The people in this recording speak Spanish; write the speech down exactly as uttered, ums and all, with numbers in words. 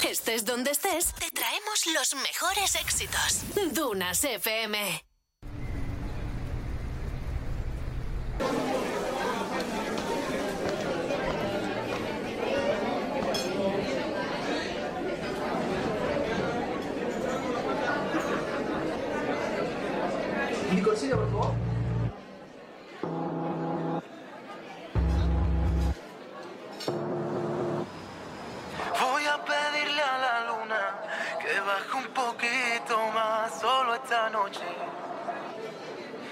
Estés donde estés, te traemos los mejores éxitos. Dunas F M. ¿Mi cosilla, por favor?